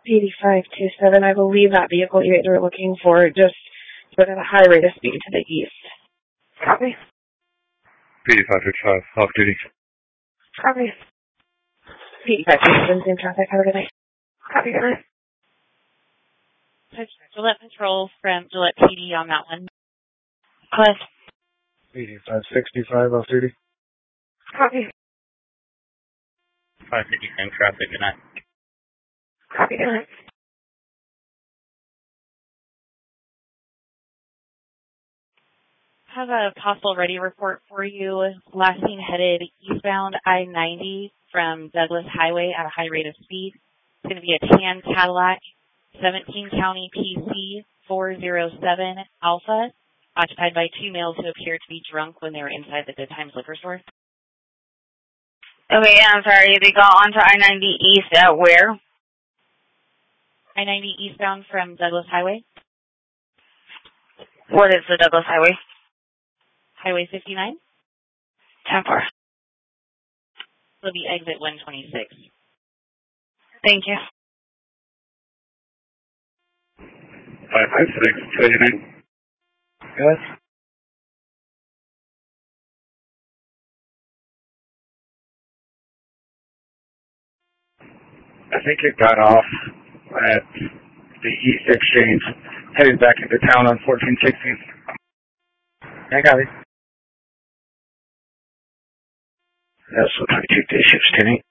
8527, I believe that vehicle you guys were looking for just went at a high rate of speed to the east. Copy. 8555, off duty. Copy. 8527, same traffic. Have a good night. Copy, good night. Gillette Patrol from Gillette PD on that one. Cliff. 8565, off duty. Copy. 559 traffic, good night. Copy, good night. Have a possible ready report for you. Last seen headed eastbound I-90 from Douglas Highway at a high rate of speed. It's going to be a tan Cadillac, 17 County PC 407 Alpha, occupied by two males who appeared to be drunk when they were inside the Good Times liquor store. Okay, I'm sorry. They got onto I-90 East at where? I-90 eastbound from Douglas Highway. What is the Douglas Highway? Highway 59. 10-4. It'll be exit 126. Thank you. 556, 39. Yes. I think it got off at the East Exchange, headed back into town on 1460. I got it. That's what 22 day shifts, Kenny.